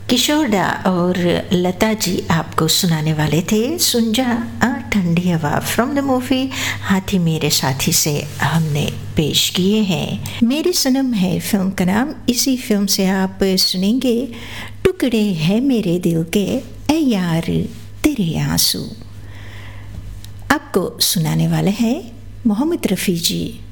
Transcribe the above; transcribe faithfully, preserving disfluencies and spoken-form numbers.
किशोर दा और लता जी आपको सुनाने वाले थे सुन जा आ ठंडी हवा फ्रॉम द मूवी हाथी मेरे साथी से हमने पेश किए हैं। मेरी सनम है फिल्म का नाम। इसी फिल्म से आप सुनेंगे टुकड़े हैं मेरे दिल के ए यार तेरे आंसू। आपको सुनाने वाले हैं मोहम्मद रफ़ी जी।